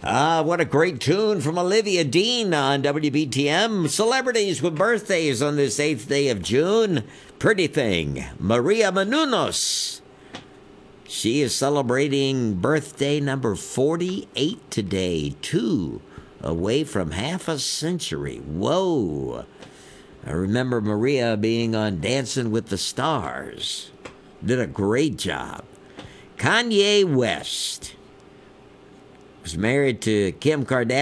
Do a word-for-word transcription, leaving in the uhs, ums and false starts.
Ah, what a great tune from Olivia Dean on W B T M. Celebrities with birthdays on this eighth day of June. Pretty thing, Maria Menounos. She is celebrating birthday number forty-eight today, two away from half a century. Whoa. I remember Maria being on Dancing with the Stars. Did a great job. Kanye West was married to Kim Kardashian.